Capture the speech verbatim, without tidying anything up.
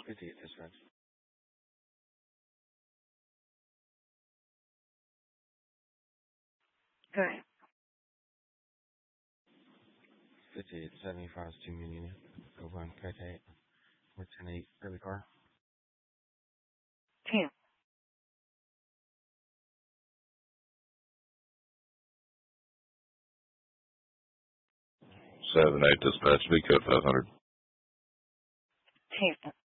fifty-eight dispatch. Good. fifty-eight seventy-five is two million. Go on, K K. We're ten eight early car. Two. Seven eight dispatch, V code five hundred. Two.